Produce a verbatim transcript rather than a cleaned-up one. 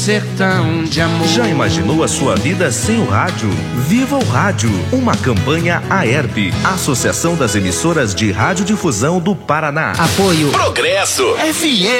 Sertão de amor. Já imaginou a sua vida sem o rádio? Viva o Rádio, uma campanha AERP, Associação das Emissoras de Radiodifusão do Paraná. Apoio Progresso F M.